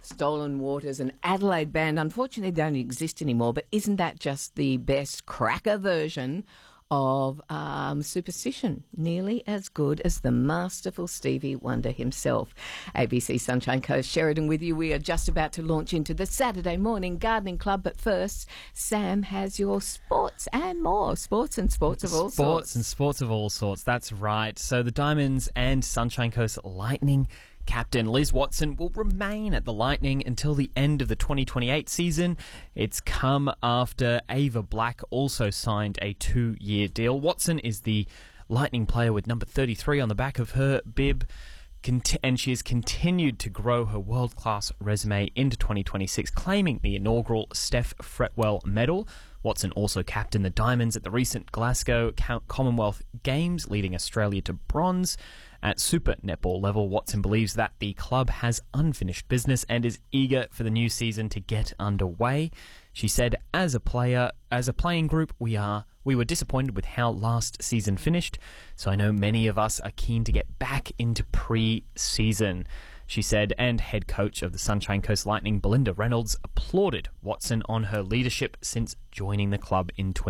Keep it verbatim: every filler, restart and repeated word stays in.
Stolen Waters, an Adelaide band. Unfortunately, they don't exist anymore, but isn't that just the best cracker version of um, Superstition? Nearly as good as the masterful Stevie Wonder himself. A B C Sunshine Coast, Sheridan with you. We are just about to launch into the Saturday morning gardening club, but first, Sam has your sports and more. Sports and sports of all sports sorts. Sports and sports of all sorts, that's right. So the Diamonds and Sunshine Coast Lightning captain Liz Watson will remain at the Lightning until the end of the twenty twenty-eight season. It's come after Ava Black also signed a two-year deal. Watson is the Lightning player with number thirty-three on the back of her bib, and she has continued to grow her world-class resume into twenty twenty-six, claiming the inaugural Steph Fretwell medal. Watson also captained the Diamonds at the recent Glasgow Commonwealth Games, leading Australia to bronze. At Super Netball level, Watson believes that the club has unfinished business and is eager for the new season to get underway. She said, as a player, as a playing group, we are we were disappointed with how last season finished, so I know many of us are keen to get back into pre-season. She said, and head coach of the Sunshine Coast Lightning, Belinda Reynolds, applauded Watson on her leadership since joining the club in twenty